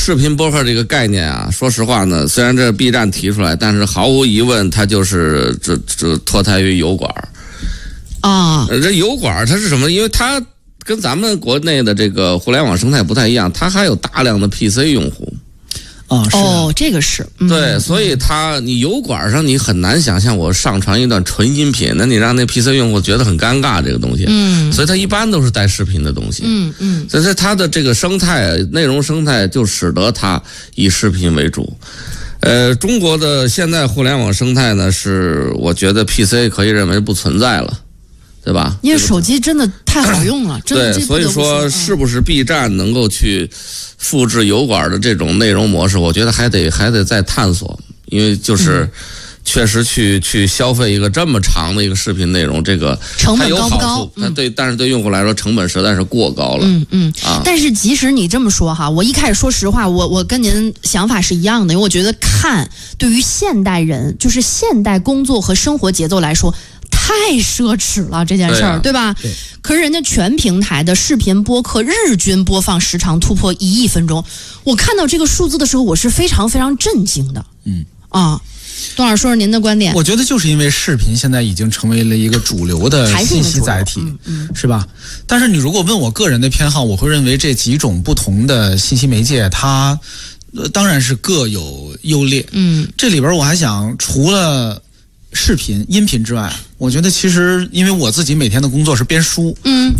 视频播客这个概念啊，说实话呢，虽然这 B 站提出来，但是毫无疑问，它就是这脱胎于油管啊。这油管它是什么？因为它跟咱们国内的这个互联网生态不太一样，它还有大量的 PC 用户。 这个是对，所以你油管上你很难想象我上传一段纯音频，那你让那 PC 用户觉得很尴尬这个东西，所以它一般都是带视频的东西，所以它的这个生态内容生态就使得它以视频为主。中国的现在互联网生态呢，是我觉得 PC 可以认为不存在了。对吧？ 因为手机真的太好用了，真的。 对，所以说是不是 B 站能够去复制油管的这种内容模式？我觉得还得再探索，因为就是确实去消费一个这么长的一个视频内容，这个成本高不高？ 但是对用户来说成本实在是过高了。 但是即使你这么说哈，我一开始说实话，我跟您想法是一样的，因为我觉得看对于现代人，就是现代工作和生活节奏来说。太奢侈了这件事儿，对吧？对。可是人家全平台的视频播客日均播放时长突破1亿分钟，我看到这个数字的时候，我是非常非常震惊的。董老师说说您的观点。 我觉得就是因为视频现在已经成为了一个主流的信息载体，是吧？但是你如果问我个人的偏好，我会认为这几种不同的信息媒介，它当然是各有优劣。这里边我还想除了视频、音频之外，我觉得其实因为我自己每天的工作是编书，